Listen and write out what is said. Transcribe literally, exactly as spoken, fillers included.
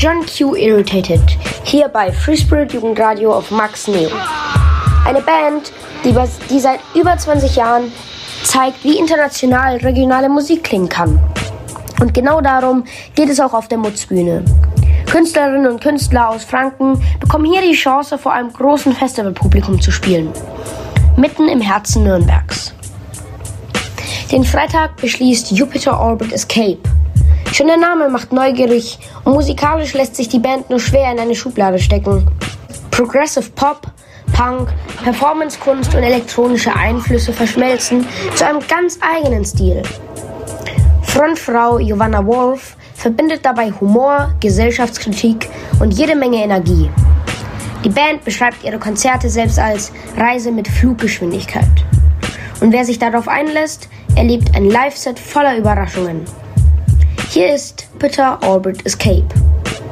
John Q. Irritated, hier bei Free Spirit Jugendradio auf Max Neo. Eine Band, die, die seit über zwanzig Jahren zeigt, wie international regionale Musik klingen kann. Und genau darum geht es auch auf der Mutzbühne. Künstlerinnen und Künstler aus Franken bekommen hier die Chance, vor einem großen Festivalpublikum zu spielen. Mitten im Herzen Nürnbergs. Den Freitag beschließt Jupiter Orbit Escape. Schon der Name macht neugierig und musikalisch lässt sich die Band nur schwer in eine Schublade stecken. Progressive Pop, Punk, Performancekunst und elektronische Einflüsse verschmelzen zu einem ganz eigenen Stil. Frontfrau Giovanna Wolf verbindet dabei Humor, Gesellschaftskritik und jede Menge Energie. Die Band beschreibt ihre Konzerte selbst als Reise mit Fluggeschwindigkeit. Und wer sich darauf einlässt, erlebt ein Live-Set voller Überraschungen. Hier ist Jupiter Orbit Escape.